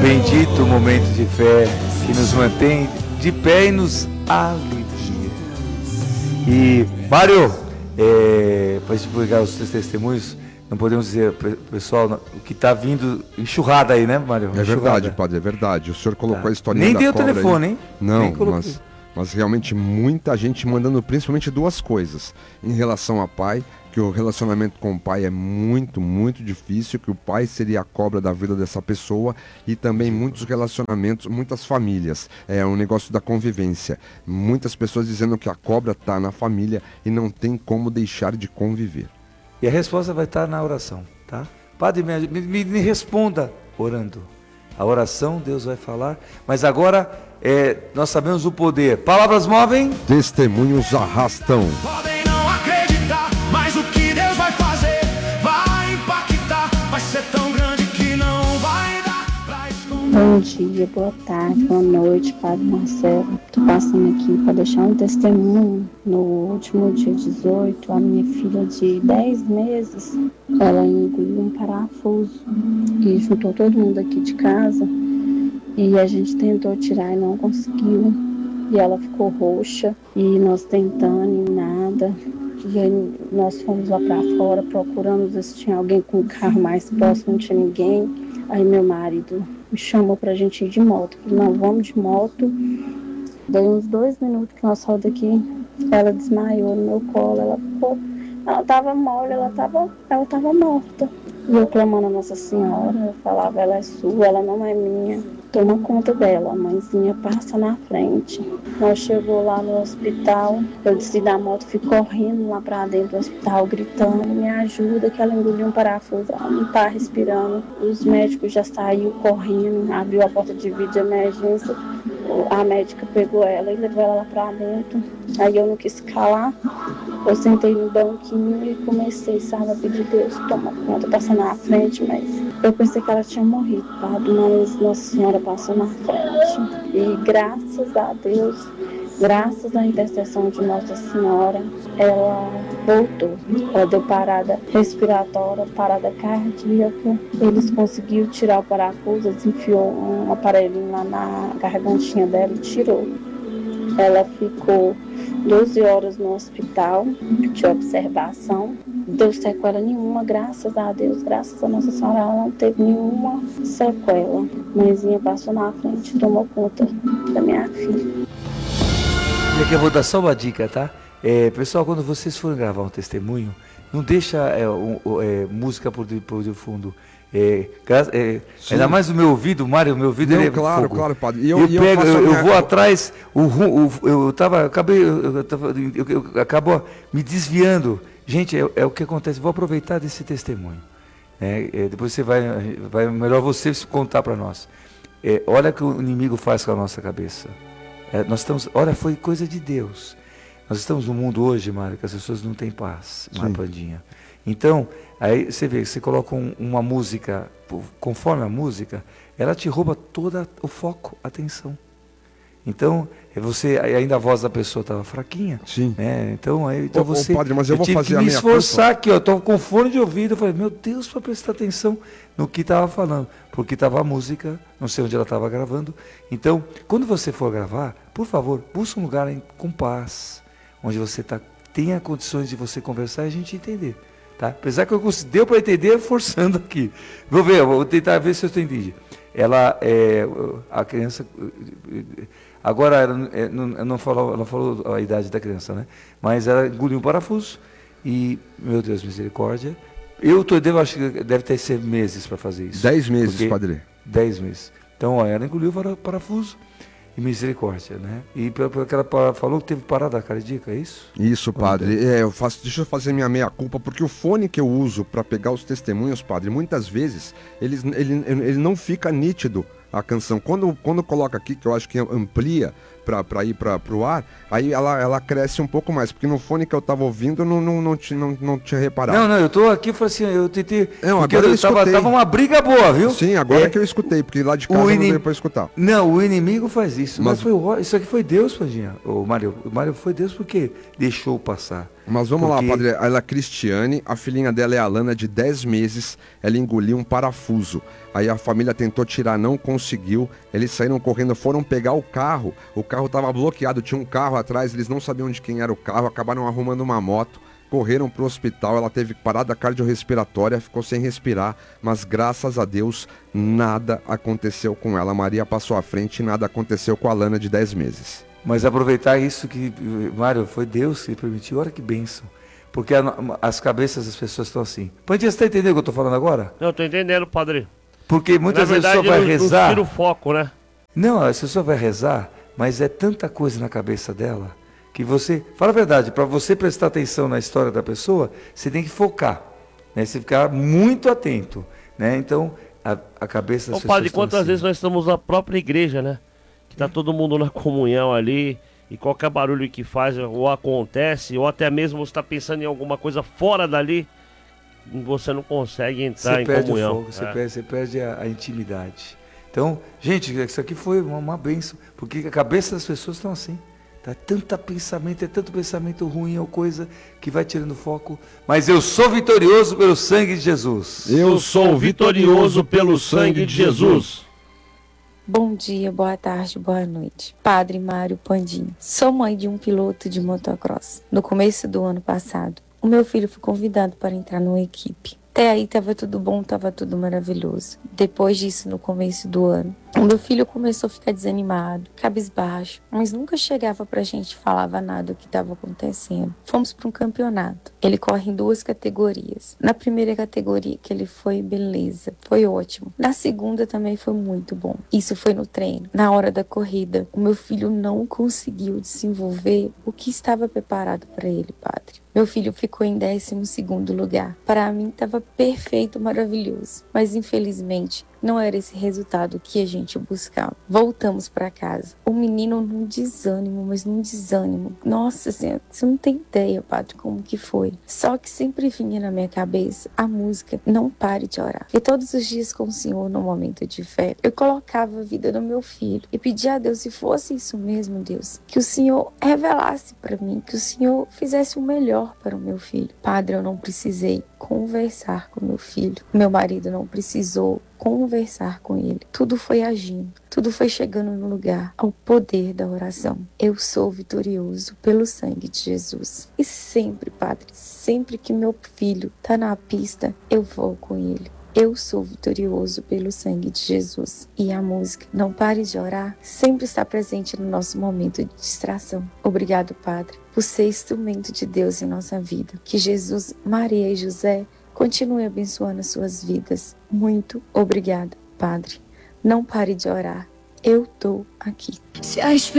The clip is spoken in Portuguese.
Bendito momento de fé que nos mantém de pé e nos alivia. E, Mário, para divulgar os seus testemunhos, não podemos dizer, pessoal, o que está vindo enxurrada aí, né, Mário? É verdade, padre, é verdade. O senhor colocou a historinha Nem da tem o cobra telefone, aí. hein? Não, mas realmente muita gente mandando principalmente duas coisas. Em relação a pai, que o relacionamento com o pai é muito, muito difícil, que o pai seria a cobra da vida dessa pessoa, e também muitos relacionamentos, muitas famílias. É um negócio da convivência. Muitas pessoas dizendo que a cobra está na família e não tem como deixar de conviver. E a resposta vai estar na oração, tá? Padre, me responda orando. A oração, Deus vai falar. Mas agora, nós sabemos o poder. Palavras movem. Testemunhos arrastam. Podem não acreditar, mas o que Deus vai fazer vai impactar. Vai ser tão grande que não vai dar pra esconder. Bom dia, boa tarde, boa noite, Padre Marcelo. Estou passando aqui para deixar um testemunho. No último dia 18, a minha filha de 10 meses, ela engoliu um parafuso e juntou todo mundo aqui de casa. E a gente tentou tirar e não conseguiu. E ela ficou roxa e nós tentando e nada. E aí nós fomos lá para fora, procuramos se tinha alguém com o carro mais próximo, não tinha ninguém. Aí meu marido me chamou pra gente ir de moto. Eu falei, não, vamos de moto. Dei uns 2 minutos que nós saímos daqui, ela desmaiou no meu colo, ela tava mole, ela tava morta. E eu clamando a Nossa Senhora, eu falava, ela é sua, ela não é minha, toma conta dela, a mãezinha passa na frente. Nós chegou lá no hospital, eu desci da moto, fui correndo lá pra dentro do hospital, gritando, me ajuda, que ela engoliu um parafuso, ela não tá respirando. Os médicos já saíram correndo, abriu a porta de vidro de emergência, a médica pegou ela e levou ela lá pra dentro. Aí eu não quis calar, eu sentei no banquinho e comecei, sabe, a pedir Deus, toma conta, passando na frente, mas eu pensei que ela tinha morrido, padre, mas Nossa Senhora passou na frente. E graças a Deus, graças à intercessão de Nossa Senhora, ela voltou. Ela deu parada respiratória, parada cardíaca. Eles conseguiram tirar o parafuso, desenfiou um aparelhinho lá na gargantinha dela e tirou. Ela ficou 12 horas no hospital de observação. Não deu sequela nenhuma, graças a Deus, graças a Nossa Senhora, ela não teve nenhuma sequela. Mãezinha passou na frente, tomou conta da minha filha. E aqui eu vou dar só uma dica, tá? Pessoal, quando vocês forem gravar um testemunho, não deixa música por de fundo. Ainda mais o meu ouvido, Mário, o meu ouvido Não, ele é claro, fogo. claro, padre. Eu vou atrás, acabou me desviando. Gente, é o que acontece. Vou aproveitar desse testemunho. Depois você vai melhor você contar para nós. Olha o que o inimigo faz com a nossa cabeça. Olha, foi coisa de Deus. Nós estamos num mundo hoje, Mário, que as pessoas não têm paz, Pandinha. Então, aí você vê, você coloca uma música, conforme a música, ela te rouba todo o foco, a atenção. Então, ainda a voz da pessoa estava fraquinha. Sim. Né? Então você. Padre, mas eu vou tive fazer que a me minha esforçar aqui, ó. Estou com fone de ouvido. Eu falei, meu Deus, para prestar atenção no que estava falando. Porque estava a música, não sei onde ela estava gravando. Então, quando você for gravar, por favor, busque um lugar com paz, onde você tenha condições de você conversar e a gente entender. Tá? Apesar que deu para entender forçando aqui. Vou tentar ver se eu entendi. A criança, agora ela não falou a idade da criança, né? Mas ela engoliu um parafuso e, meu Deus, misericórdia. Acho que deve ter sido meses para fazer isso. 10 meses, padre. 10 meses. Então, ela engoliu o parafuso. E misericórdia, né? E pelo que ela falou que teve parada cardíaca, é isso? Isso, padre. Deixa eu fazer minha meia-culpa, porque o fone que eu uso para pegar os testemunhos, padre, muitas vezes ele não fica nítido a canção. Quando coloca aqui, que eu acho que amplia para ir para o ar, aí ela cresce um pouco mais, porque no fone que eu estava ouvindo eu não tinha reparado. Não, eu tô aqui, falei assim, eu tentei... Não, agora eu escutei. Tava uma briga boa, viu? Sim, agora que eu escutei, porque lá de casa eu não veio para escutar. Não, o inimigo faz isso, mas isso aqui foi Deus, Padinha. O Mário foi Deus porque deixou passar. Mas vamos Porque- lá, padre. Ela é Cristiane, a filhinha dela é a Alana, de 10 meses. Ela engoliu um parafuso. Aí a família tentou tirar, não conseguiu. Eles saíram correndo, foram pegar o carro estava bloqueado, tinha um carro atrás, eles não sabiam de quem era o carro, acabaram arrumando uma moto, correram pro hospital, ela teve parada cardiorrespiratória, ficou sem respirar, mas graças a Deus nada aconteceu com ela. A Maria passou à frente e nada aconteceu com a Alana, de 10 meses. Mas aproveitar isso que, Mário, foi Deus que permitiu, olha que bênção. Porque as cabeças das pessoas estão assim. Pandinha, você está entendendo o que eu estou falando agora? Não, eu tô entendendo, padre. Porque muitas vezes a Na pessoa verdade, vai não rezar. tira o foco, né? Não, a pessoa vai rezar, mas é tanta coisa na cabeça dela que você. Fala a verdade, para você prestar atenção na história da pessoa, você tem que focar, né? Você ficar muito atento, né? Então, a cabeça das Ô, pessoas. padre, estão quantas assim. vezes nós estamos na própria igreja, né? Que tá todo mundo na comunhão ali, e qualquer barulho que faz, ou acontece, ou até mesmo você tá pensando em alguma coisa fora dali, você não consegue entrar Você em perde comunhão. o fogo, você perde a intimidade. Então, gente, isso aqui foi uma bênção, porque a cabeça das pessoas estão assim. Tá tanto pensamento ruim ou coisa que vai tirando o foco. Mas eu sou vitorioso pelo sangue de Jesus. Eu sou vitorioso pelo sangue de Jesus. Bom dia, boa tarde, boa noite. Padre Mário Pandinha. Sou mãe de um piloto de motocross. No começo do ano passado, o meu filho foi convidado para entrar numa equipe. Até aí estava tudo bom, estava tudo maravilhoso. Depois disso, no começo do ano, o meu filho começou a ficar desanimado, cabisbaixo, mas nunca chegava pra gente e falava nada do que estava acontecendo. Fomos para um campeonato. Ele corre em 2 categorias. Na primeira categoria que ele foi, beleza, foi ótimo. Na segunda também foi muito bom. Isso foi no treino. Na hora da corrida, o meu filho não conseguiu desenvolver o que estava preparado para ele, padre. Meu filho ficou em 12º lugar. Para mim estava perfeito, maravilhoso. Mas infelizmente não era esse resultado que a gente buscava. Voltamos para casa. O menino num desânimo, mas num desânimo. Nossa Senhora, você não tem ideia, padre, como que foi. Só que sempre vinha na minha cabeça a música Não Pare de Orar. E todos os dias com o Senhor, no momento de fé, eu colocava a vida do meu filho e pedia a Deus, se fosse isso mesmo, Deus, que o Senhor revelasse para mim, que o Senhor fizesse o melhor para o meu filho. Padre, eu não precisei conversar com meu filho. Meu marido não precisou conversar com ele. Tudo foi agindo, tudo foi chegando no lugar, ao poder da oração. Eu sou vitorioso pelo sangue de Jesus. E sempre, Padre, sempre que meu filho está na pista, eu vou com ele. Eu sou vitorioso pelo sangue de Jesus. E a música Não Pare de Orar sempre está presente no nosso momento de distração. Obrigado, Padre, por ser instrumento de Deus em nossa vida. Que Jesus, Maria e José continue abençoando as suas vidas. Muito obrigada, Padre. Não pare de orar. Eu estou aqui.